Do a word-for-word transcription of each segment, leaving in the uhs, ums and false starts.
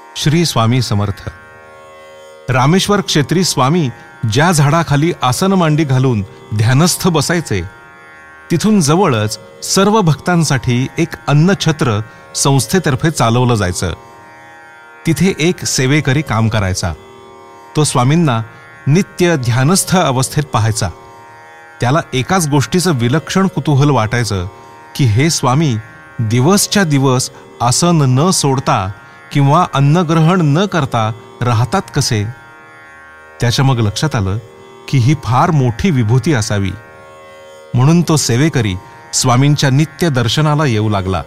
श्री स्वामी समर्थ. रामेश्वर क्षेत्री स्वामी ज्या झाडाखाली आसन मांडी घालून ध्यानस्थ बसायचे, तिथून जवळच सर्व भक्तांसाठी एक अन्नछत्र संस्थेतर्फे चालवलं जायचं. तिथे एक सेवेकरी काम करायचा. तो स्वामींना नित्य ध्यानस्थ अवस्थेत पाहायचा. त्याला एकाच गोष्टीचं विलक्षण कुतूहल वाटायचं की हे स्वामी दिवसच्या दिवस आसन न सोडता किंवा अन्नग्रहण न करता राहतात कसे. त्याच्या मग लक्षात आलं की ही फार मोठी विभूती असावी. म्हणून तो सेवेकरी स्वामींच्या नित्य दर्शनाला येऊ लागला.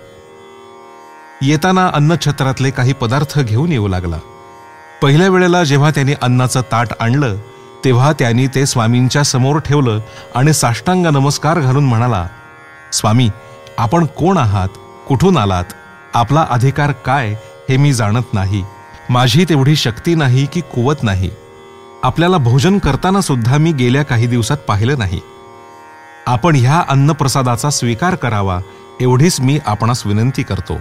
येताना अन्नछत्रातले काही पदार्थ घेऊन येऊ लागला. पहिल्या वेळेला जेव्हा त्यांनी अन्नाचं ताट आणलं तेव्हा त्यांनी ते स्वामींच्या समोर ठेवलं आणि साष्टांग नमस्कार घालून म्हणाला, स्वामी, आपण कोण आहात, कुठून आलात, आपला अधिकार काय हे मी जाणत नाही. माझी तेवढी शक्ती नाही की कुवत नाही. आपल्याला भोजन करताना सुद्धा मी गेल्या काही दिवसात पाहिलं नाही. आपण ह्या अन्नप्रसादाचा स्वीकार करावा एवढीच मी आपणास विनंती करतो.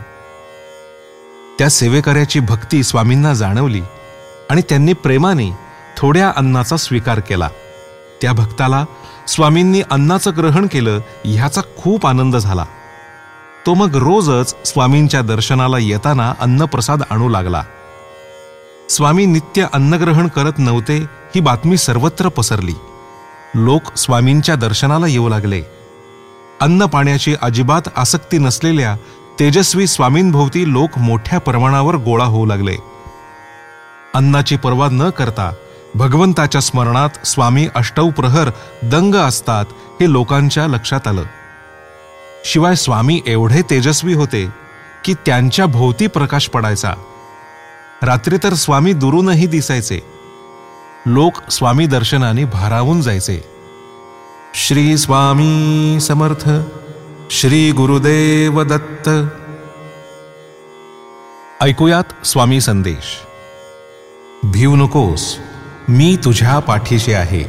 त्या सेवेकऱ्याची भक्ती स्वामींना जाणवली आणि त्यांनी प्रेमाने थोड्या अन्नाचा स्वीकार केला. त्या भक्ताला स्वामींनी अन्नाचं ग्रहण केलं ह्याचा खूप आनंद झाला. तो मग रोजच स्वामींच्या दर्शनाला येताना अन्नप्रसाद आणू लागला. स्वामी नित्य अन्नग्रहण करत नव्हते ही बातमी सर्वत्र पसरली. लोक स्वामींच्या दर्शनाला येऊ लागले. अन्न पाण्याची अजिबात आसक्ती नसलेल्या तेजस्वी स्वामींभोवती लोक मोठ्या प्रमाणावर गोळा होऊ लागले. अन्नाची पर्वा न करता भगवंताच्या स्मरणात स्वामी अष्टौ प्रहर दंग असतात हे लोकांच्या लक्षात आलं. शिवाय स्वामी एवढे तेजस्वी होते की त्यांच्या भोवती प्रकाश पडायचा. रात्री तर स्वामी दुरूनही दिसायचे. लोक स्वामी दर्शनाने भारावून जायचे. श्री स्वामी समर्थ. श्री गुरुदेव दत्त. ऐकूयात स्वामी संदेश. भिवू नकोस, मी तुझ्या पाठीशी आहे.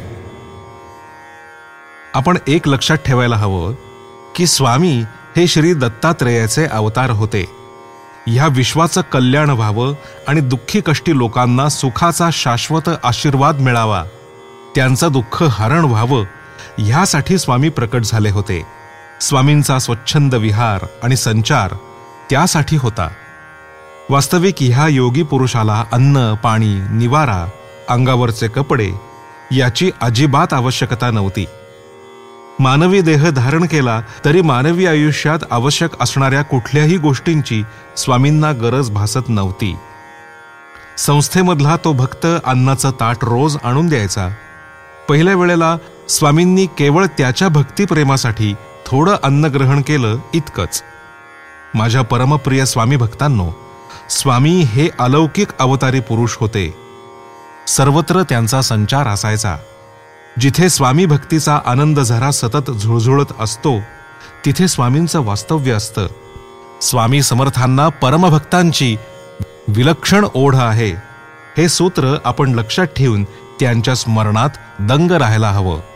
आपण एक लक्षात ठेवायला हवं की स्वामी हे श्री दत्तात्रेयाचे अवतार होते. ह्या विश्वाचं कल्याण व्हावं आणि दुःखी कष्टी लोकांना सुखाचा शाश्वत आशीर्वाद मिळावा, त्यांचं दुःख हरण व्हावं ह्यासाठी स्वामी प्रकट झाले होते. स्वामींचा स्वच्छंद विहार आणि संचार त्यासाठी होता. वास्तविक ह्या योगी पुरुषाला अन्न, पाणी, निवारा, अंगावरचे कपडे याची अजिबात आवश्यकता नव्हती. मानवी देह धारण केला तरी मानवी आयुष्यात आवश्यक असणाऱ्या कुठल्याही गोष्टींची स्वामींना गरज भासत नव्हती. संस्थेमधला तो भक्त अन्नाचं ताट रोज आणून द्यायचा. पहिल्या वेळेला स्वामींनी केवळ त्याच्या भक्तिप्रेमासाठी थोडं अन्न ग्रहण केलं इतकंच. माझ्या परमप्रिय स्वामी भक्तांनो, स्वामी हे अलौकिक अवतारी पुरुष होते. सर्वत्र त्यांचा संचार असायचा. जिथे स्वामी भक्तीचा आनंद झरा सतत झुळझुळत असतो तिथे स्वामींचं वास्तव्य असतं. स्वामी समर्थांना परमभक्तांची विलक्षण ओढ आहे हे सूत्र आपण लक्षात ठेवून त्यांच्या स्मरणात दंग राहायला हवं.